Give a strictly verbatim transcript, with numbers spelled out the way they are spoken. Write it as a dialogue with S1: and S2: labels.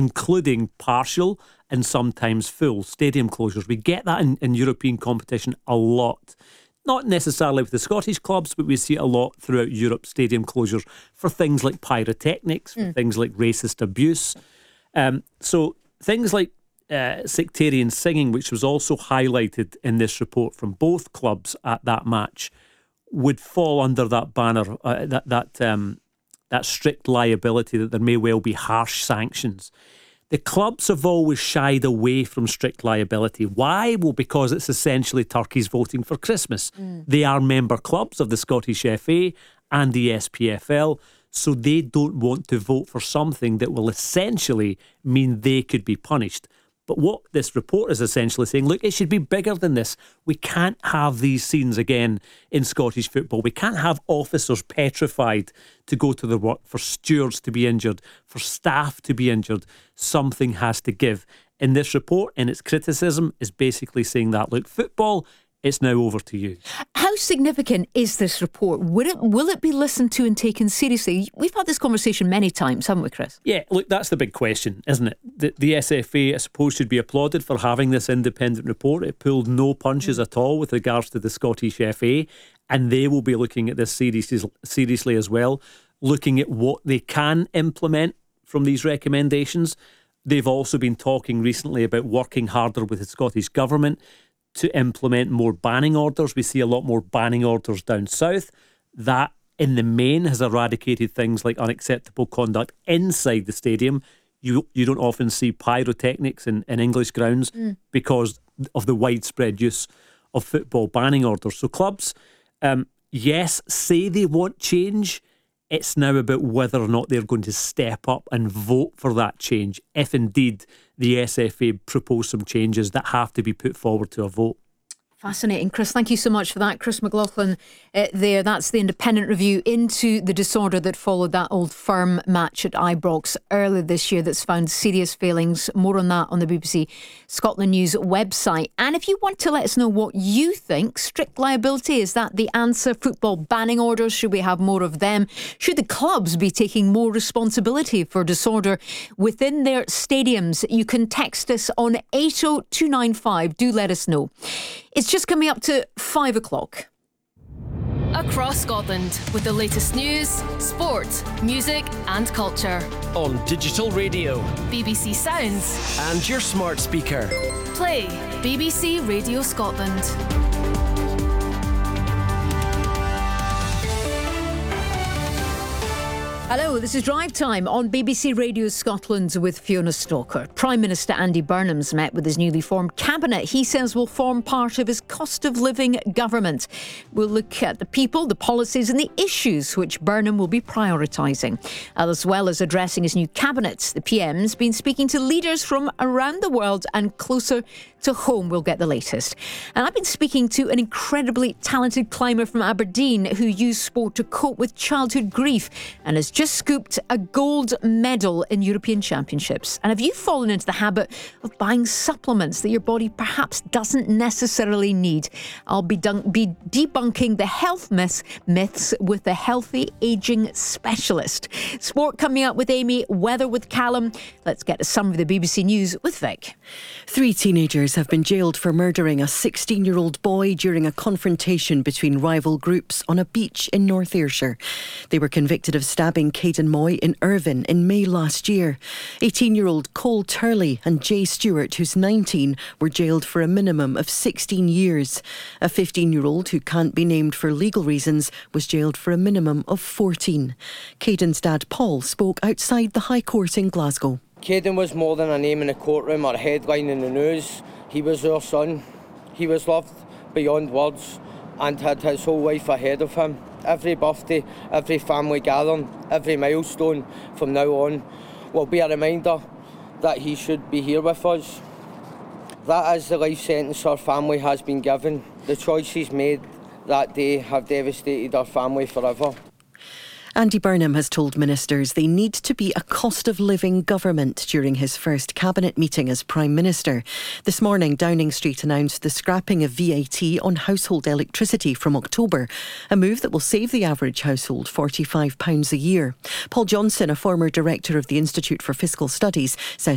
S1: including partial and sometimes full stadium closures. We get that in, in European competition a lot. Not necessarily with the Scottish clubs, but we see it a lot throughout Europe, stadium closures for things like pyrotechnics, for mm. things like racist abuse. Um, so things like uh, sectarian singing, which was also highlighted in this report from both clubs at that match, would fall under that banner, uh, that that um, that strict liability, that there may well be harsh sanctions. The clubs have always shied away from strict liability. Why? Well, because it's essentially turkeys voting for Christmas. Mm. They are member clubs of the Scottish F A and the S P F L, so they don't want to vote for something that will essentially mean they could be punished. But what this report is essentially saying, look, it should be bigger than this. We can't have these scenes again in Scottish football. We can't have officers petrified to go to their work, for stewards to be injured, for staff to be injured. Something has to give. In this report, in its criticism, is basically saying that, look, football, it's now over to you.
S2: How significant is this report? Will it, will it be listened to and taken seriously? We've had this conversation many times, haven't we, Chris?
S1: Yeah, look, that's the big question, isn't it? The, the S F A, I suppose, should be applauded for having this independent report. It pulled no punches mm. at all with regards to the Scottish F A, and they will be looking at this seriously, seriously as well, looking at what they can implement from these recommendations. They've also been talking recently about working harder with the Scottish Government to implement more banning orders. We see a lot more banning orders down south. That, in the main, has eradicated things like unacceptable conduct inside the stadium. You you don't often see pyrotechnics in, in English grounds mm. because of the widespread use of football banning orders. So clubs, um, yes, say they want change. It's now about whether or not they're going to step up and vote for that change, if indeed the S F A propose some changes that have to be put forward to a vote.
S2: Fascinating. Chris, thank you so much for that. Chris McLaughlin uh, there. That's the independent review into the disorder that followed that Old Firm match at Ibrox earlier this year that's found serious failings. More on that on the B B C Scotland News website. And if you want to let us know what you think, strict liability, is that the answer? Football banning orders, should we have more of them? Should the clubs be taking more responsibility for disorder within their stadiums? You can text us on eight oh two nine five. Do let us know. It's just coming up to five o'clock.
S3: Across Scotland with the latest news, sport, music and culture.
S4: On digital radio,
S3: B B C Sounds
S4: and your smart speaker.
S3: Play B B C Radio Scotland.
S2: Hello, this is Drive Time on B B C Radio Scotland with Fiona Stalker. Prime Minister Andy Burnham's met with his newly formed cabinet. He says will form part of his cost of living government. We'll look at the people, the policies and the issues which Burnham will be prioritising. As well as addressing his new cabinet, the P M's been speaking to leaders from around the world and closer to home. We'll get the latest. And I've been speaking to an incredibly talented climber from Aberdeen who used sport to cope with childhood grief and has just scooped a gold medal in European Championships. And have you fallen into the habit of buying supplements that your body perhaps doesn't necessarily need? I'll be, dun- be debunking the health myths, myths with a healthy ageing specialist. Sport coming up with Amy, weather with Callum. Let's get a summary of the B B C News with Vic.
S5: Three teenagers have been jailed for murdering a sixteen-year-old boy during a confrontation between rival groups on a beach in North Ayrshire. They were convicted of stabbing Caden Moy in Irvine in May last year. eighteen-year-old Cole Turley and Jay Stewart, who's nineteen, were jailed for a minimum of sixteen years. A fifteen-year-old who can't be named for legal reasons was jailed for a minimum of fourteen. Caden's dad Paul spoke outside the High Court in Glasgow.
S6: Caden was more than a name in the courtroom or a headline in the news. He was our son. He was loved beyond words and had his whole life ahead of him. Every birthday, every family gathering, every milestone from now on will be a reminder that he should be here with us. That is the life sentence our family has been given. The choices made that day have devastated our family forever.
S5: Andy Burnham has told ministers they need to be a cost of living government during his first cabinet meeting as Prime Minister. This morning, Downing Street announced the scrapping of V A T on household electricity from October, a move that will save the average household forty-five pounds a year. Paul Johnson, a former director of the Institute for Fiscal Studies, says